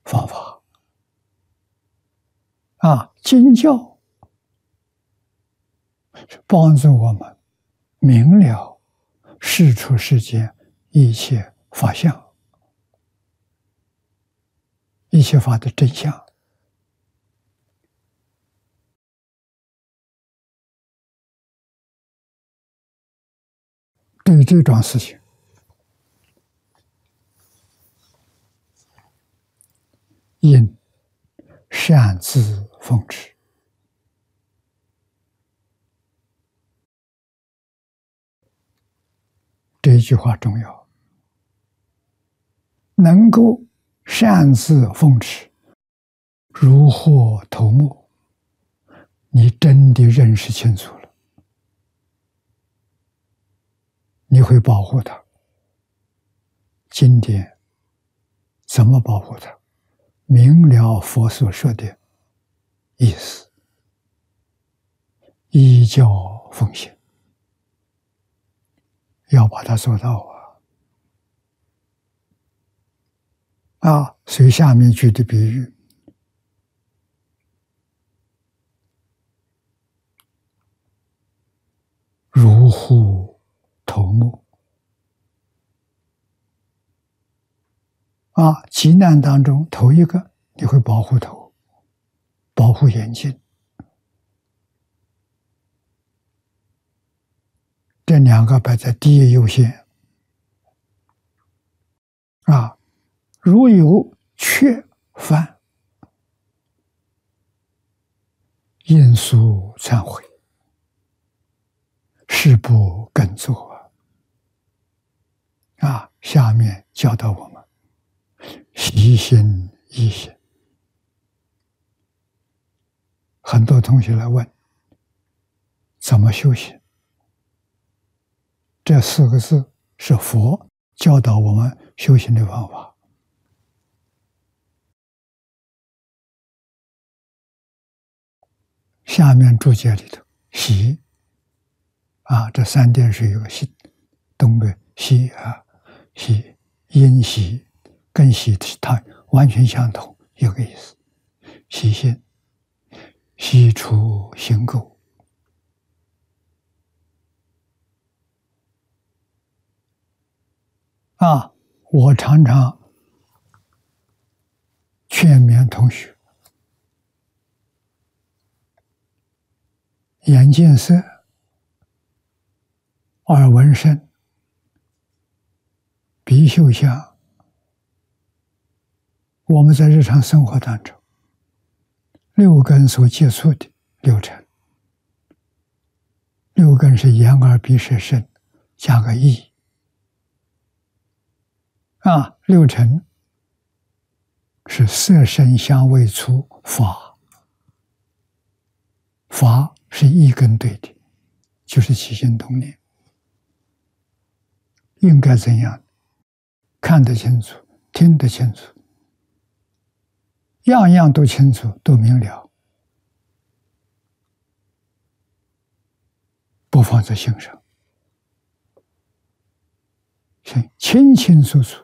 方法经教帮助我们明了世出世间一切法相，一切法的真相。对于这桩事情，应擅自奉持。这一句话重要，能够擅自奉持，如获头目，你真的认识清楚了，你会保护它。经典怎么保护它？明了佛所说的意思，依教奉行，要把它做到所以下面举的比喻，如护头目急难当中，头一个你会保护头，保护眼睛，这两个摆在第一优先如有缺犯，应速忏悔，誓不更作下面教导我们习心一心。很多同学来问怎么修行，这4个字是佛教导我们修行的方法。下面注解里头，习这3点水有个习，东北习习因习跟习它完全相同，有个意思。习心，习除行垢。我常常劝勉同学，眼见色，耳闻声，鼻嗅香，我们在日常生活当中6根所接触的6尘，6根是眼耳鼻舌身加个意6尘是色声香味触法，法是一根对的，就是起心动念。应该怎样？看得清楚，听得清楚，样样都清楚，都明了，不放在心上，清清楚楚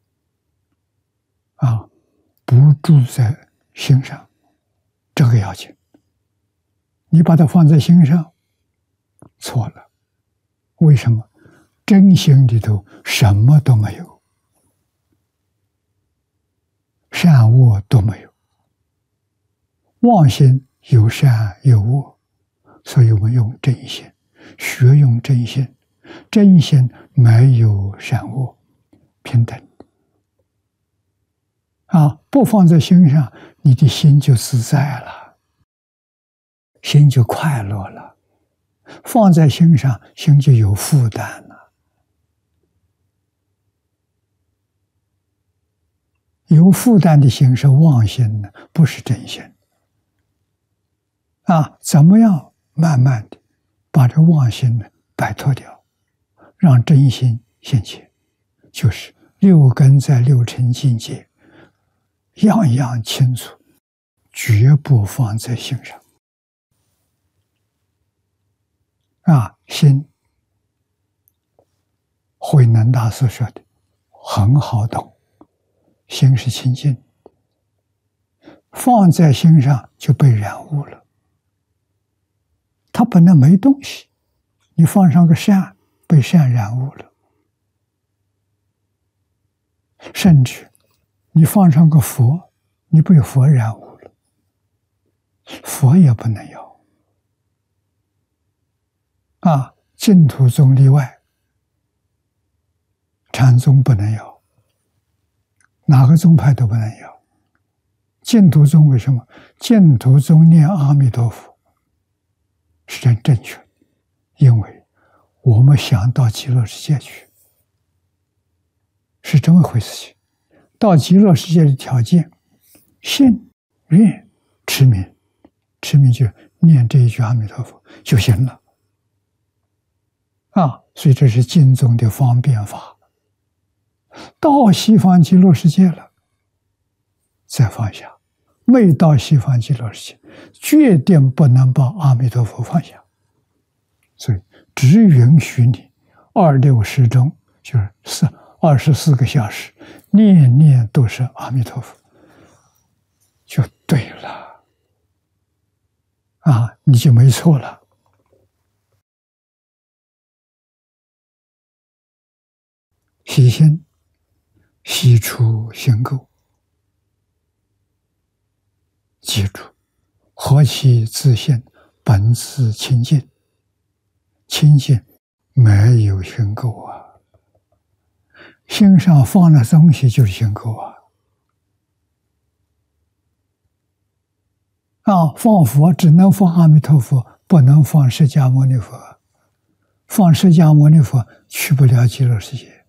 不住在心上，这个要紧。你把它放在心上，错了。为什么？真心里头什么都没有，善恶都没有，妄心有善有恶，所以我们用真心，学用真心，真心没有善恶，平等不放在心上，你的心就自在了，心就快乐了。放在心上，心就有负担了。有负担的心是妄心呢，不是真心怎么样慢慢的把这妄心呢摆脱掉，让真心现前，就是6根在6尘境界样样清楚，绝不放在心上心，慧能大师说的很好懂，心是清净， 放在心上就被染污了。它本来没东西，你放上个善，被善染污了。甚至你放上个佛，你被佛染污了，佛也不能要。净土宗例外，禅宗不能要，哪个宗派都不能要。净土宗为什么？净土宗念阿弥陀佛是真正确的，因为我们想到极乐世界去，是这么回事情。到极乐世界的条件，信、愿、持名，持名就念这一句阿弥陀佛就行了。所以这是净宗的方便法。到西方极乐世界了，再放下；未到西方极乐世界，决定不能把阿弥陀佛放下。所以只允许你26时中，就是24个小时，念念都是阿弥陀佛，就对了。你就没错了。洗心，洗除心垢。记住，何其自性，本自清净。清净没有心垢啊，心上放了东西就是心垢放佛只能放阿弥陀佛，不能放释迦牟尼佛。放释迦牟尼佛去不了极乐世界，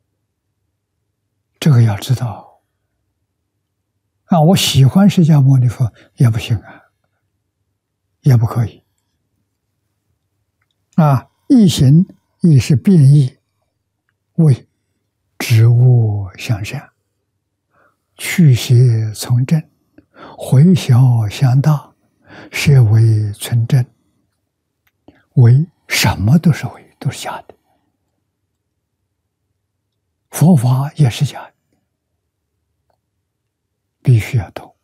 这个要知道。我喜欢释迦牟尼佛也不行也不可以。易行亦是变异，为止恶向善，去邪从正，回小向大，是为存真。为什么都是为，都是假的。佛法也是假的，必须要懂。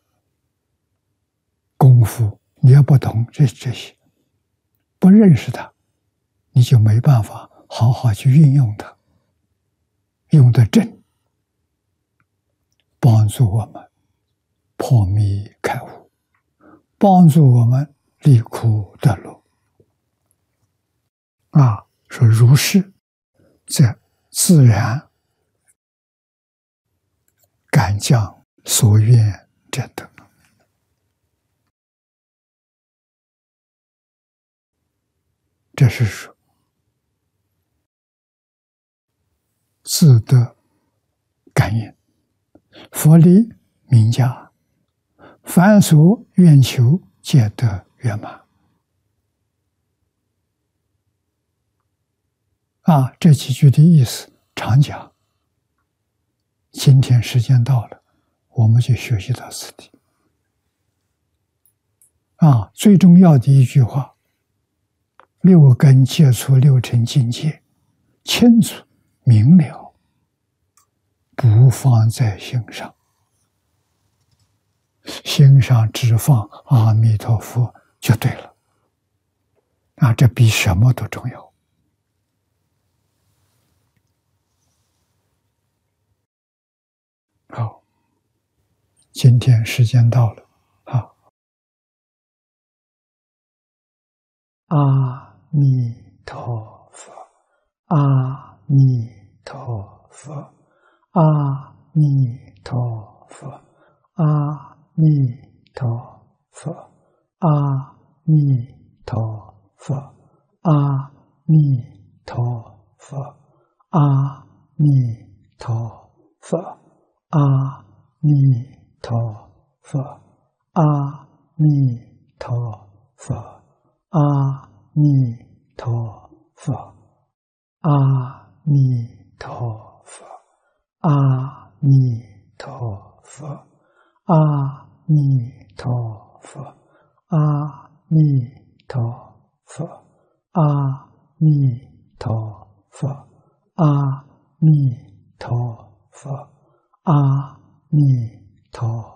功夫你要不懂这些，不认识它，你就没办法好好去运用它，用得正，帮助我们破迷开悟，帮助我们离苦得乐。说如是，则自然敢将所愿者得。这是说自得感应，佛力名家，凡所愿求，皆得圆满。这几句的意思常讲，今天时间到了，我们就学习到此地。最重要的一句话，六根接触六尘境界，清楚明了，不放在心上，心上只放阿弥陀佛就对了。这比什么都重要。好，今天时间到了。阿弥陀佛，阿弥陀佛，阿弥陀佛，阿弥陀佛，阿弥陀佛，阿弥陀佛，阿弥陀佛，阿弥陀佛，阿弥陀佛，阿弥陀佛，阿弥陀佛，阿弥陀佛，阿弥陀佛，阿弥陀佛，阿弥陀佛，阿弥陀佛，阿弥陀